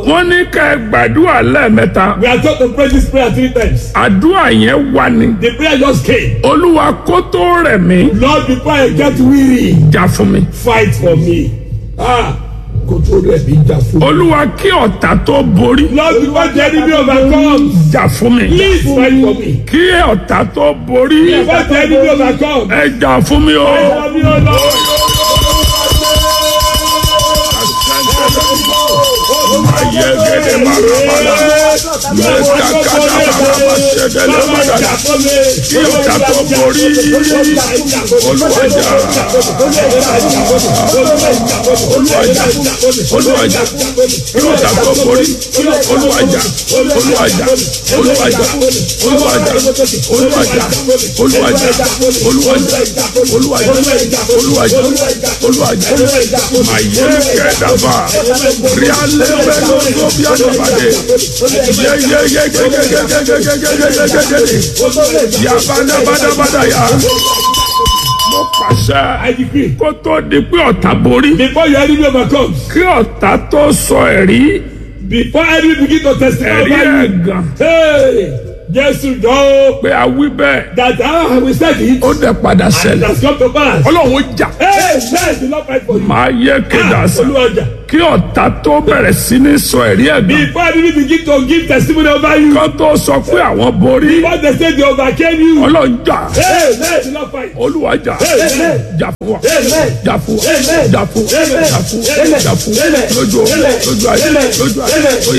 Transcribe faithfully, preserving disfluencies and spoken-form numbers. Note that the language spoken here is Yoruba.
wọ́n ní ká ẹ gbàdúrà lẹ́ẹ̀mẹ́ta. We are told to pray this prayer three times. àdúrà yẹn wà ní. The prayer just came. olúwa kó tó rẹ̀ mí. Lord, before I get weary, jà fún mi. fight for me. Ah, kó tó rẹ̀ mí jà fún mi. olúwa kí ọ̀tá tó borí. Lord, before the enemy overcomes, jà fún mi. please fight for me. kí ọ̀tá tó borí. Before the enemy overcomes, ẹ jà fún mi o. fight for me, O Lord. ayẹgẹdẹ marabala mẹta kada maraba sẹgẹlẹ madada kí ọ̀tá tó borí. olùwàjà olùwàjà olùwàjà kí ọ̀tá tó borí. olùwàjà olùwàjà olùwàjà olùwàjà olùwàjà olùwàjà olùwàjà olùwàjà olùwàjà olùwàjà mayẹgẹdaba rialẹ bẹlẹ obi adabade yeyeyeyeyeyeyeyeyeyeyeye yabanabadabada ya. mo pàṣẹ kó tó di pé ọ̀tá borí. Before your enemy overcomes, kí ọ̀tá tó sọ ẹ̀rí. before enemy begin to testify ẹ̀rí about you, ẹ̀gàn. hey, Jesus, go. pé a wí bẹ́ẹ̀. That how we said it, ó dẹ̀ padà and it ṣẹlẹ̀. has come to pass. ọlọ́run ó jà. Hey, man, do not fight for you. máa yẹ kéda sí. Olúwajà. kí ọ̀tá tó bẹ̀rẹ̀ sí ní sọ ẹ̀rí ẹ̀gàn. Before enemy begin to give testimony over you, kó tó sọ pé àwọn borí. before they say they overcame you, ọlọ́run jà. hey, man, do not fight. Olúwa jà. Amen. jà fún wa. Amen. jà fún wa. Amen. jà fún. Amen. jà fún. Amen. jà fún. Amen. lójú Amen. lójú ayé Amen. lójú ayé. Amen. Ó yá.